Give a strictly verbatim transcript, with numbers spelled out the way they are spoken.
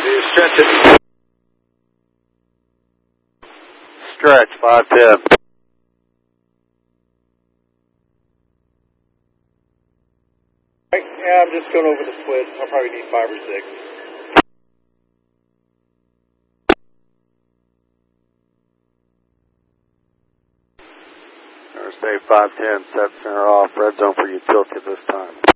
you stretch it. Stretch, five ten. Yeah, I'm just going over the split. I'll probably need five or six. Say five ten, set center off, red zone for utility this time.